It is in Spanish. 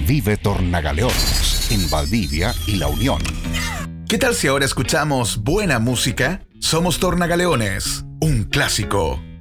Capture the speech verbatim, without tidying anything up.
Vive Tornagaleones en Valdivia y La Unión. ¿Qué tal si ahora escuchamos buena música? Somos Tornagaleones, un clásico.